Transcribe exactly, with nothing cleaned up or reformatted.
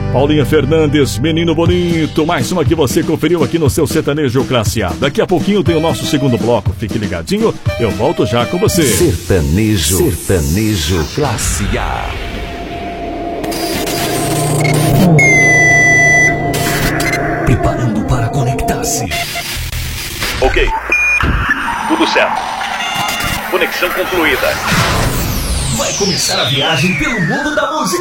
Paulinha Fernandes, Menino Bonito, mais uma que você conferiu aqui no seu Sertanejo Classe A. Daqui a pouquinho tem o nosso segundo bloco, fique ligadinho, eu volto já com você. Sertanejo, Sertanejo Classe A. Preparando para conectar-se. Ok, tudo certo. Conexão concluída. Vai começar a viagem pelo mundo da música.